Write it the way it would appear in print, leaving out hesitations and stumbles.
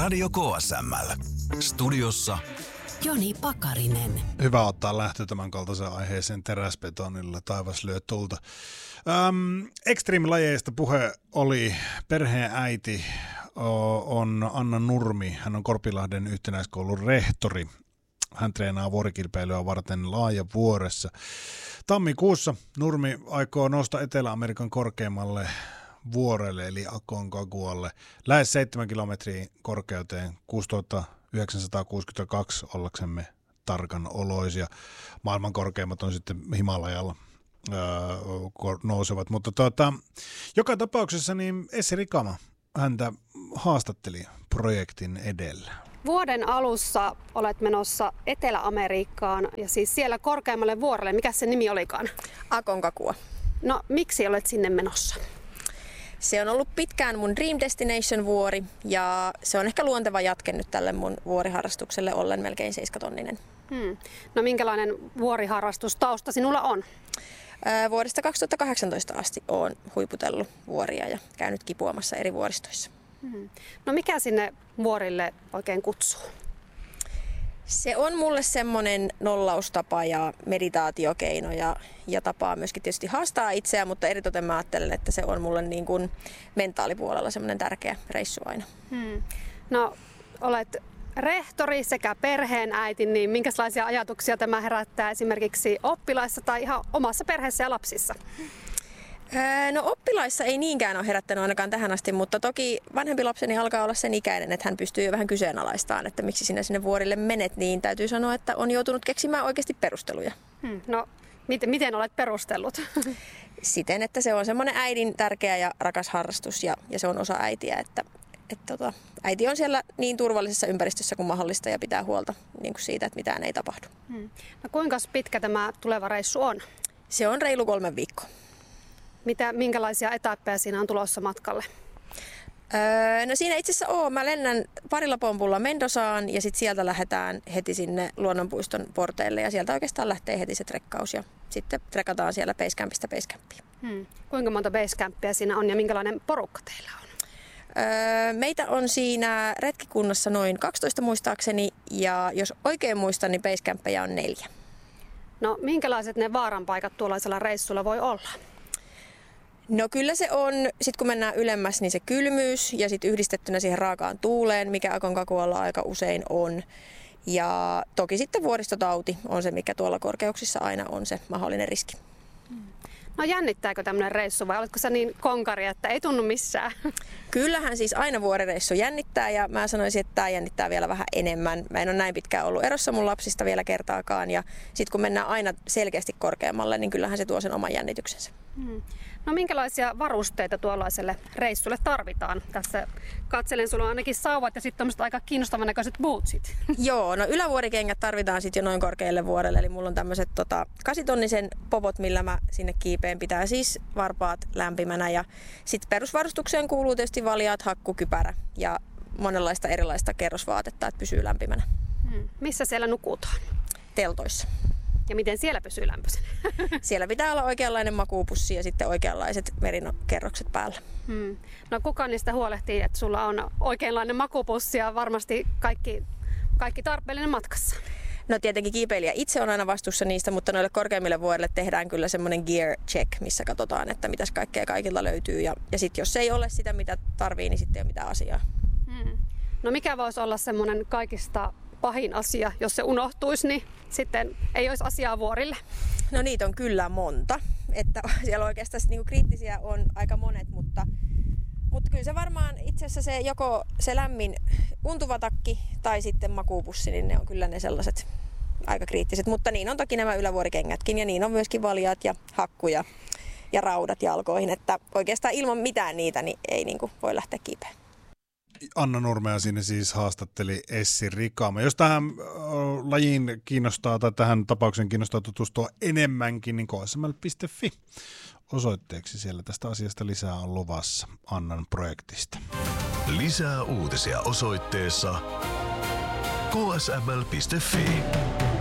Radio KSML. Studiossa Joni Pakarinen. Hyvä ottaa lähtö tämän kaltaisen aiheeseen teräsbetonilla. Taivas lyö tulta. Extreme-lajeista puhe oli. Perheen äiti on Anna Nurmi. Hän on Korpilahden yhtenäiskoulun rehtori. Hän treenaa vuorikilpailuja varten Laajavuoressa. Tammikuussa Nurmi aikoo nousta Etelä-Amerikan korkeimmalle vuorelle, eli Aconcagualle, lähes 7 kilometriä korkeuteen, 6962 ollaksemme tarkan oloisia. Maailman korkeimmat on sitten Himalajalla nousevat, mutta joka tapauksessa niin Essi Rikama häntä haastatteli projektin edellä. Vuoden alussa olet menossa Etelä-Amerikkaan ja siis siellä korkeammalle vuorelle. Mikä se nimi olikaan? Aconcagua. No miksi olet sinne menossa? Se on ollut pitkään mun Dream Destination-vuori ja se on ehkä luonteva jatke nyt tälle mun vuoriharrastukselle ollen melkein 7-tonninen. No minkälainen vuoriharrastustausta sinulla on? Vuodesta 2018 asti olen huiputellut vuoria ja käynyt kipuamassa eri vuoristoissa. No mikä sinne vuorille oikein kutsuu? Se on mulle semmoinen nollaustapa ja meditaatiokeino ja tapaa myöskin tietysti haastaa itseä, mutta eritoten mä ajattelen, että se on mulle niin kuin mentaalipuolella semmoinen tärkeä reissu aina. No olet rehtori sekä perheenäiti, niin minkälaisia ajatuksia tämä herättää esimerkiksi oppilaissa tai ihan omassa perheessä ja lapsissa? No oppilaissa ei niinkään ole herättänyt ainakaan tähän asti, mutta toki vanhempi lapseni alkaa olla sen ikäinen, että hän pystyy jo vähän kyseenalaistamaan, että miksi sinne vuorille menet, niin täytyy sanoa, että on joutunut keksimään oikeasti perusteluja. No miten olet perustellut? Siten, että se on semmoinen äidin tärkeä ja rakas harrastus ja se on osa äitiä, että äiti on siellä niin turvallisessa ympäristössä kuin mahdollista ja pitää huolta niin kuin siitä, että mitään ei tapahdu. No kuinka pitkä tämä tuleva reissu on? Se on reilu 3 viikkoa. Minkälaisia etappeja siinä on tulossa matkalle? No siinä itse asiassa mä lennän parilla pompulla Mendosaan ja sitten sieltä lähdetään heti sinne luonnonpuiston porteille ja sieltä oikeastaan lähtee heti se trekkaus ja sitten trekataan siellä basecampista basecampiin. Kuinka monta basecampia siinä on ja minkälainen porukka teillä on? Meitä on siinä retkikunnassa noin 12 muistaakseni ja jos oikein muistan, niin basecamppeja on 4. No minkälaiset ne vaaranpaikat tuollaisella reissulla voi olla? No kyllä se on, sitten kun mennään ylemmäs, niin se kylmyys ja sitten yhdistettynä siihen raakaan tuuleen, mikä Aconcagualla aika usein on. Ja toki sitten vuoristotauti on se, mikä tuolla korkeuksissa aina on se mahdollinen riski. No jännittääkö tämmöinen reissu vai oletko sä niin konkari, että ei tunnu missään? Kyllähän siis aina vuorireissu jännittää ja mä sanoisin, että tämä jännittää vielä vähän enemmän. Mä en ole näin pitkään ollut erossa mun lapsista vielä kertaakaan ja sitten kun mennään aina selkeästi korkeammalle, niin kyllähän se tuo sen oman jännityksensä. No minkälaisia varusteita tuollaiselle reissulle tarvitaan? Tässä katselen, sulla on ainakin sauvat ja sitten tämmöiset aika kiinnostavan näköiset bootsit. Joo, no ylävuorikengät tarvitaan sitten jo noin korkealle vuorelle, eli mulla on tämmöiset 8-tonnisen popot, millä mä sinne kiipeen pitää siis varpaat lämpimänä ja sitten perusvarustukseen kuuluu tietysti valjaat, hakkukypärä ja monenlaista erilaista kerrosvaatetta, että pysyy lämpimänä. Missä siellä nukutaan? Teltoissa. Ja miten siellä pysyy lämpöisenä? Siellä pitää olla oikeanlainen makuupussi ja sitten oikeanlaiset merinokerrokset päällä. No kuka niistä huolehtii, että sulla on oikeanlainen makuupussi ja varmasti kaikki tarpeellinen matkassa? No tietenkin kiipeilijä itse on aina vastuussa niistä, mutta noille korkeimmille vuorille tehdään kyllä semmoinen gear check, missä katsotaan, että mitäs kaikkea kaikilla löytyy. Ja sitten jos ei ole sitä, mitä tarvii, niin sitten ei ole mitään asiaa. No mikä voisi olla semmoinen kaikista pahin asia, jos se unohtuisi, niin sitten ei olisi asiaa vuorille? No niitä on kyllä monta. Että siellä oikeastaan niin kriittisiä on aika monet, mutta kyllä se varmaan itse asiassa se joko se lämmin untuva takki tai sitten makuupussi, niin ne on kyllä ne sellaiset aika kriittiset. Mutta niin on toki nämä ylävuorikengätkin ja niin on myöskin valjaat ja hakkuja ja raudat jalkoihin. Että oikeastaan ilman mitään niitä niin ei niin kuin voi lähteä kiipeen. Anna Nurmea sinne siis haastatteli Essi Rikama. Jos tähän lajiin kiinnostaa tai tähän tapaukseen kiinnostaa tutustua enemmänkin, niin ksml.fi osoitteeksi siellä tästä asiasta lisää on luvassa Annan projektista. Lisää uutisia osoitteessa ksml.fi.